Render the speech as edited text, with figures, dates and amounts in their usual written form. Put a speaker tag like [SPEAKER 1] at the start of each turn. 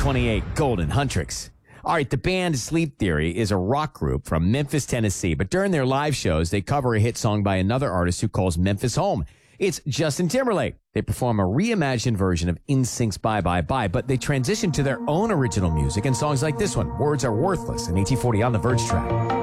[SPEAKER 1] 28, Golden Huntrix. All right, the band Sleep Theory is a rock group from Memphis, Tennessee, but during their live shows, they cover a hit song by another artist who calls Memphis home. It's Justin Timberlake. They perform a reimagined version of NSYNC's Bye Bye Bye, but they transition to their own original music and songs like this one, Words Are Worthless, an 1840 On the Verge track.